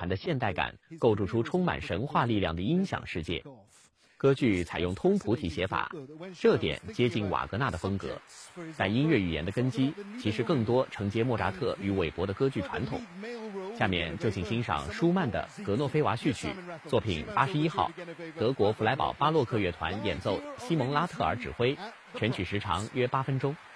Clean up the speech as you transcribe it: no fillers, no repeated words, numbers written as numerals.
含的现代感，构筑出充满神话力量的音响世界。歌剧采用通谱体写法，这点接近瓦格纳的风格，但音乐语言的根基其实更多承接莫扎特与韦伯的歌剧传统。下面就请欣赏舒曼的《格诺菲娃序曲》，作品81号，德国弗莱堡巴洛克乐团演奏，西蒙拉特尔指挥，全曲时长约8分钟。